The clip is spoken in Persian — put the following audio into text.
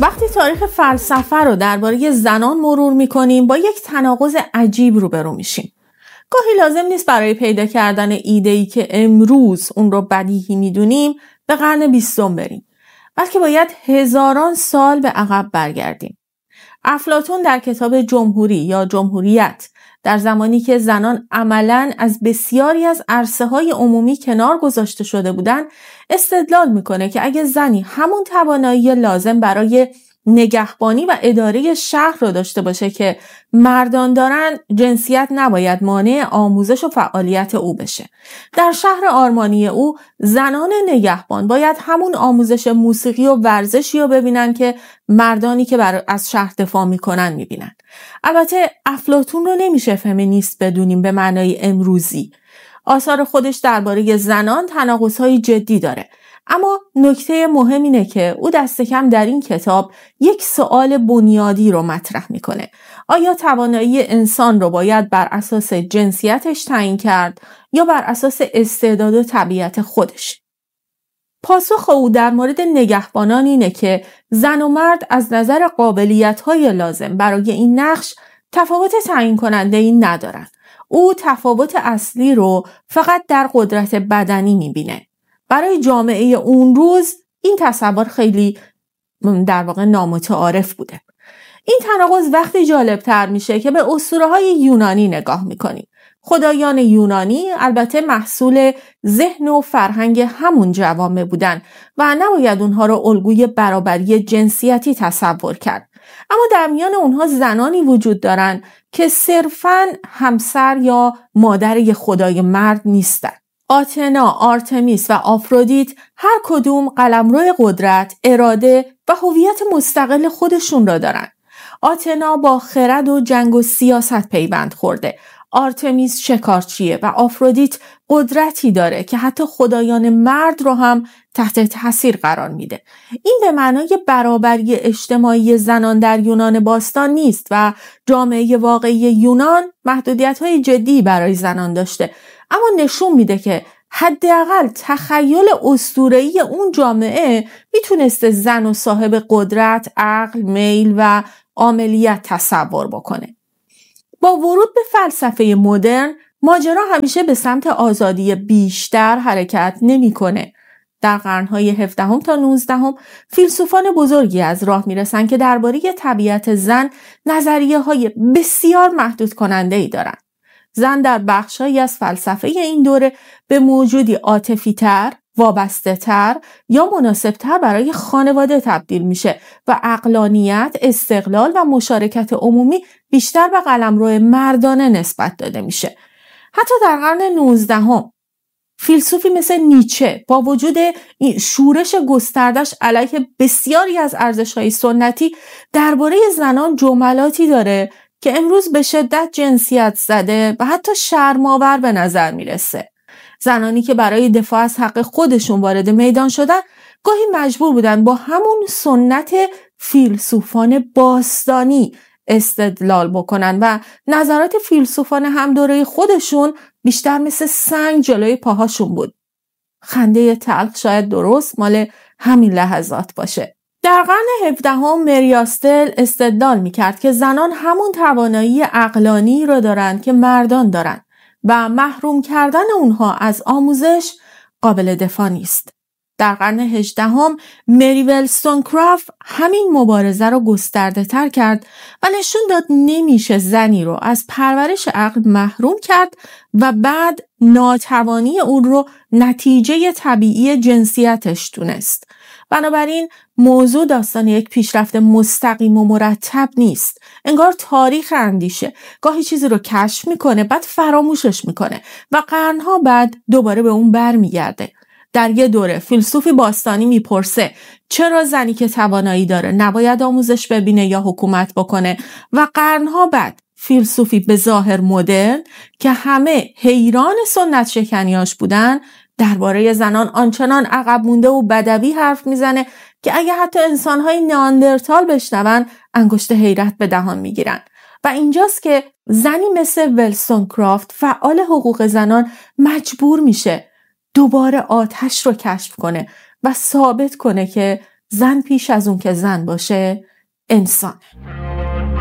وقتی تاریخ فلسفه رو درباره زنان مرور می‌کنیم با یک تناقض عجیب روبرو میشیم. گاهی لازم نیست برای پیدا کردن ایده‌ای که امروز اون رو بدیهی می‌دونیم به قرن 20 بریم، بلکه باید هزاران سال به عقب برگردیم. افلاطون در کتاب جمهوری یا جمهوریت، در زمانی که زنان عملاً از بسیاری از عرصه‌های عمومی کنار گذاشته شده بودند، استدلال میکنه که اگه زنی همون توانایی لازم برای نگهبانی و اداره شهر رو داشته باشه که مردان دارن، جنسیت نباید مانع آموزش و فعالیت او بشه. در شهر آرمانی او زنان نگهبان باید همون آموزش موسیقی و ورزشی رو ببینن که مردانی که از شهر دفاع میکنن میبینن. البته افلاطون رو نمیشه فمینیست بدونیم به معنای امروزی. آثار خودش درباره زنان تناقض‌های جدی داره. اما نکته مهم اینه که او دست کم در این کتاب یک سوال بنیادی رو مطرح میکنه. آیا توانایی انسان رو باید بر اساس جنسیتش تعیین کرد یا بر اساس استعداد و طبیعت خودش؟ پاسخ او در مورد نگهبانان اینه که زن و مرد از نظر قابلیت‌های لازم برای این نقش تفاوت تعیین کننده‌ای ندارن. او تفاوت اصلی رو فقط در قدرت بدنی میبینه. برای جامعه اون روز این تصور خیلی در واقع نامتعارف بوده. این تناقض وقتی جالبتر میشه که به اسطوره‌های یونانی نگاه میکنیم. خدایان یونانی البته محصول ذهن و فرهنگ همون جوامع بودن و نباید اونها رو الگوی برابری جنسیتی تصور کرد. اما در میان اونها زنانی وجود دارن که صرفاً همسر یا مادر خدای مرد نیستن. آتنا، آرتمیس و آفرودیت هر کدوم قلمرو قدرت، اراده و هویت مستقل خودشون را دارن. آتنا با خرد و جنگ و سیاست پیوند خورده. آرتمیس شکارچیه و آفرودیت قدرتی داره که حتی خدایان مرد رو هم تحت تاثیر قرار میده. این به معنای برابری اجتماعی زنان در یونان باستان نیست و جامعه واقعی یونان محدودیت‌های جدی برای زنان داشته، اما نشون میده که حداقل تخیل اسطوره‌ای اون جامعه میتونسته زن و صاحب قدرت، عقل، میل و عاملیت تصور بکنه. با ورود به فلسفه مدرن، ماجرا همیشه به سمت آزادی بیشتر حرکت نمی‌کنه. در قرن‌های 17 تا 19 فیلسوفان بزرگی از راه میرسن که درباره طبیعت زن نظریه‌های بسیار محدود کننده‌ای دارن. زن در بخش‌هایی از فلسفه این دوره به موجودی عاطفی‌تر، وابسته‌تر یا مناسب‌تر برای خانواده تبدیل میشه و عقلانیت، استقلال و مشارکت عمومی بیشتر به قلمرو مردانه نسبت داده میشه. حتی در قرن 19 فیلسوفی مثل نیچه با وجود شورش گستردش علیه بسیاری از ارزش‌های سنتی درباره زنان جملاتی داره که امروز به شدت جنسیت زده و حتی شرم‌آور به نظر میرسه. زنانی که برای دفاع از حق خودشون وارد میدان شدن گاهی مجبور بودن با همون سنت فیلسوفان باستانی استدلال بکنن و نظرات فیلسوفان همدوره خودشون بیشتر مثل سنگ جلوی پاهاشون بود. خنده تلخ شاید درست مال همین لحظات باشه. در قرن 17 مریاستل استدلال میکرد که زنان همون توانایی عقلانی رو دارن که مردان دارن و محروم کردن اونها از آموزش قابل دفاع نیست. در قرن 18 مری ولستونکرافت همین مبارزه رو گسترده تر کرد و نشون داد نمیشه زنی رو از پرورش عقل محروم کرد و بعد ناتوانی اون رو نتیجه طبیعی جنسیتش دونست. بنابراین موضوع داستان یک پیشرفت مستقیم و مرتب نیست. انگار تاریخ اندیشه گاهی چیزی رو کشف میکنه بعد فراموشش میکنه و قرنها بعد دوباره به اون برمیگرده. در یه دوره فیلسوفی باستانی میپرسه چرا زنی که توانایی داره نباید آموزش ببینه یا حکومت بکنه و قرنها بعد فیلسوفی به ظاهر مدرن که همه حیران سنت شکنیاش بودن درباره زنان آنچنان عقب مونده و بدوی حرف میزنه که اگه حتی انسانهای نیاندرتال بشنون انگشت حیرت به دهان میگیرن. و اینجاست که زنی مثل ولستونکرافت فعال حقوق زنان مجبور میشه دوباره آتش رو کشف کنه و ثابت کنه که زن پیش از اون که زن باشه انسان.